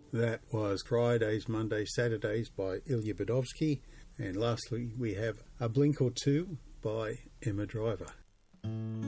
That was Fridays, Mondays, Saturdays by Ilya Budovsky. And lastly, we have A Blink or Two by Emma Driver.